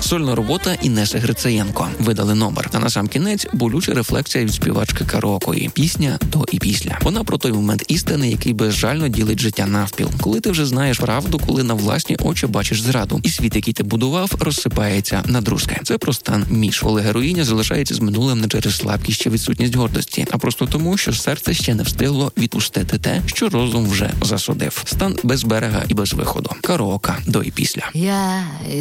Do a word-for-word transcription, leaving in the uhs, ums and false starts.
Сольна робота Інеси Грицаєнко. Видали номер. А на сам кінець болюча рефлексія від співачки караокої. Пісня «До і після». Вона про той момент істини, який безжально ділить життя навпіл. Коли ти вже знаєш правду, коли на власні очі бачиш зраду. І світ, який ти будував, розсипається на друзки. Це про стан між, коли героїня залишається з минулим не через слабкість чи відсутність гордості, а просто тому, що серце ще не встигло відпустити те, що розум вже засудив. Стан без берега і без виходу. Караоке «До і після». Я